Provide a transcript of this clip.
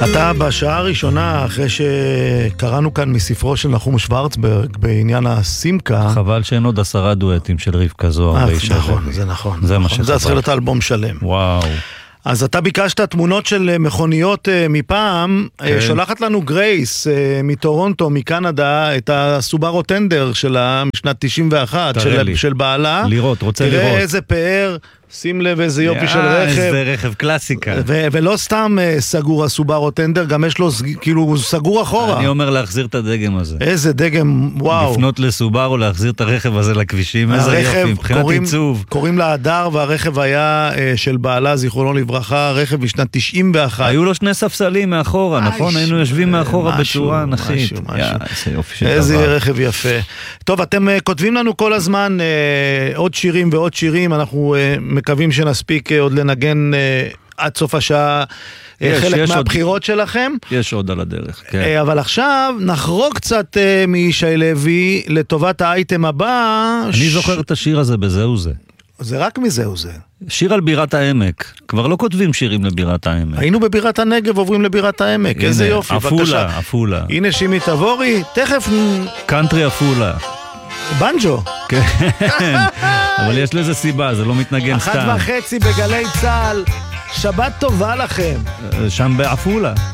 אתה בשעה הראשונה, אחרי שקראנו כאן מספרו של נחום שוורצברג בעניין הסימקה, חבל שאין עוד 10 דואטים של רבקה זוהר. נכון, זה נכון. זה מה שחבל. זה צריך להיות אלבום שלם. וואו. אז אתה ביקשת תמונות של מכוניות מפעם, שולחת לנו גרייס מטורונטו, מקנדה, את הסובארו טנדר שלה משנת 91, של בעלה. לראות, רוצה לראות. תראה איזה פאר, שים לב איזה יופי של רכב. איזה רכב קלאסיקה. ולא סתם סגור הסובארו טנדר, גם יש לו כאילו סגור אחורה. אני אומר להחזיר את הדגם הזה. איזה דגם, וואו. לפנות לסובארו, להחזיר את הרכב הזה לכבישים, איזה יופי, מבחינת עיצוב. קוראים לה הדר, והרכב היה של בעלה, זיכרונו לברכה, רכב משנת 91. היו לו 2 ספסלים מאחורה, נכון? היינו יושבים מאחורה בצורה אנכית. איזה רכב יפה. טוב, אתם כותבים לנו כל הזמן עוד שירים ועוד שירים, אנחנו מקווים שנספיק עוד לנגן עד סוף השעה חלק מהבחירות שלכם. יש עוד על הדרך, כן. אבל עכשיו נחרוג קצת מישי לוי לטובת האייטם הבא. אני זוכר את השיר הזה בזהו זה. זה רק מזהו זה. שיר על בירת העמק. כבר לא כותבים שירים לבירת העמק. היינו בבירת הנגב, עוברים לבירת העמק. הנה, איזה יופי, אפולה, אפולה. הנה שימי תבורי, תכף... קאנטרי אפולה. בנג'ו. כן, אבל יש לזה סיבה, זה לא מתנגן סתם. 1:30 בגלי צהל, שבת טובה לכם. שם באפולה.